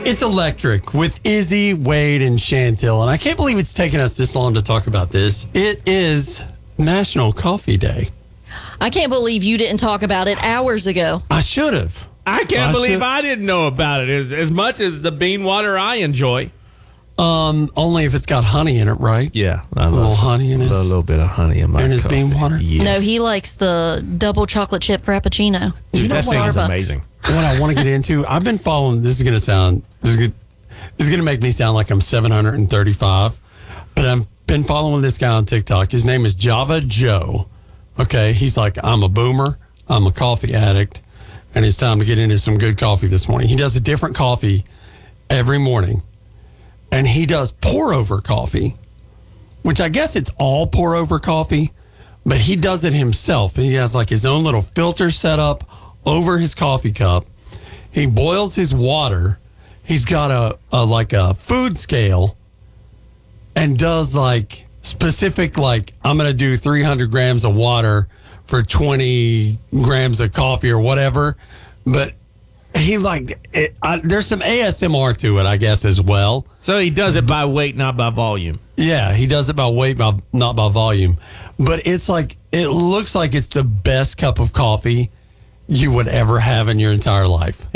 It's Electric with Izzy, Wade, and Chantel. And I can't believe it's taken us this long to talk about this. It is National Coffee Day. I can't believe you didn't talk about it hours ago. I should have. I can't believe I didn't know about it as much as the bean water I enjoy. Only if it's got honey in it, right? Yeah. A little honey in it. A little bit of honey in my In his coffee. bean water? Yeah. No, he likes the double chocolate chip frappuccino. Dude, that sounds Starbucks. amazing. What I want to get into, I've been following, this is going to make me sound like I'm 735, but I've been following this guy on TikTok. His name is Java Joe. Okay, he's like, I'm a boomer, I'm a coffee addict, and it's time to get into some good coffee this morning. He does a different coffee every morning, and he does pour-over coffee, which I guess it's all pour-over coffee, but he does it himself. He has like his own little filter set up over his coffee cup. He boils his water. He's got a food scale and does like specific, like, I'm going to do 300 grams of water for 20 grams of coffee or whatever. But he there's some ASMR to it, I guess, as well. So he does it by weight, not by volume. Yeah, he does it by weight, not by volume. But it's like, it looks like it's the best cup of coffee you would ever have in your entire life.